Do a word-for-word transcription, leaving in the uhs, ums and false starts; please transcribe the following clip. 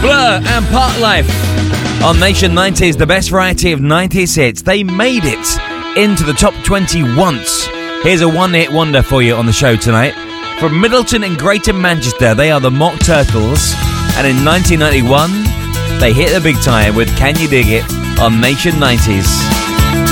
Blur and Park Life on Nation nineties, the best variety of nineties hits. They made it into the top twenty once. Here's a one-hit wonder for you on the show tonight. From Middleton and Greater Manchester, they are the Mock Turtles. And in nineteen ninety-one, they hit the big time with Can You Dig It on Nation nineties.